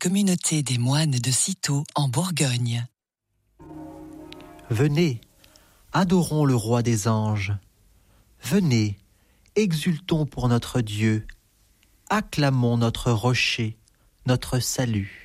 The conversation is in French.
communauté des moines de Cîteaux en Bourgogne. Venez, adorons le roi des anges. Venez, exultons pour notre Dieu. Acclamons notre rocher, notre salut.